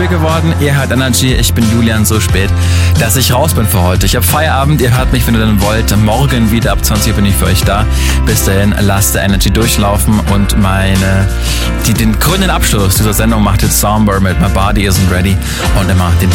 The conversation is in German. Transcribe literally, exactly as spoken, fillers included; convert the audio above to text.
spät geworden. Ihr hört Energy, ich bin Julian, so spät, dass ich raus bin für heute. Ich habe Feierabend, ihr hört mich, wenn ihr dann wollt. Morgen wieder ab zwanzig Uhr bin ich für euch da. Bis dahin, lasst der Energy durchlaufen und meine, die, den krönenden Abschluss dieser Sendung macht jetzt Somber mit My Body Isn't Ready und immer den